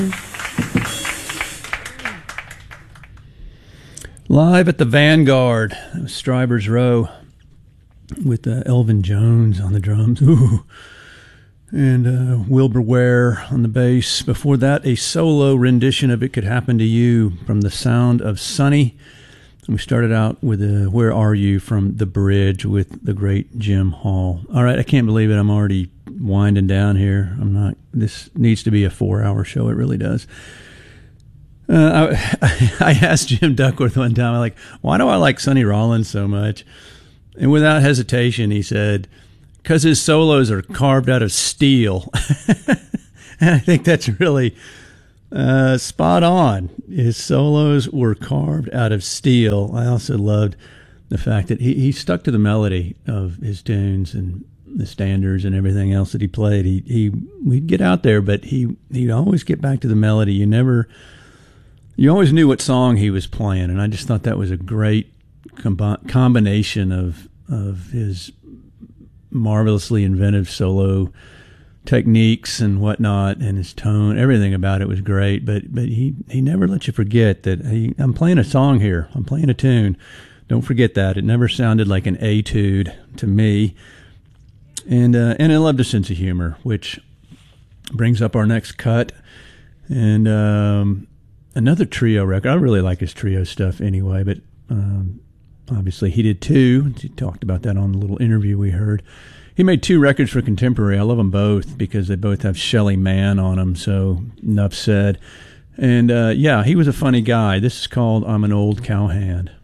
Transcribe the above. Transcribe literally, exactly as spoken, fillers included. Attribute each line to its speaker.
Speaker 1: Live at the Vanguard, Stryber's Row, with uh, Elvin Jones on the drums. Ooh. And uh, Wilbur Ware on the bass. Before that, a solo rendition of It Could Happen to You from The Sound of Sunny. And we started out with a Where Are You from The Bridge with the great Jim Hall. All right, I can't believe it. I'm already winding down here. I'm not. This needs to be a four-hour show. It really does. Uh, I, I asked Jim Duckworth one time, I'm like, why do I like Sonny Rollins so much? And without hesitation, he said, because his solos are carved out of steel. And I think that's really uh, spot on. His solos were carved out of steel. I also loved the fact that he, he stuck to the melody of his tunes and the standards and everything else that he played. He, he we'd get out there, but he, he'd always get back to the melody. You never, you always knew what song he was playing, and I just thought that was a great com- combination of of his marvelously inventive solo techniques and whatnot, and his tone. Everything about it was great, but but he, he never let you forget that he, I'm playing a song here. I'm playing a tune. Don't forget that. It never sounded like an etude to me. And uh, and I loved a sense of humor, which brings up our next cut. And um, another trio record. I really like his trio stuff anyway, but um, obviously he did too. He talked about that on the little interview we heard. He made two records for Contemporary. I love them both because they both have Shelly Manne on them, so enough said. And uh, yeah, he was a funny guy. This is called I'm an Old Cowhand.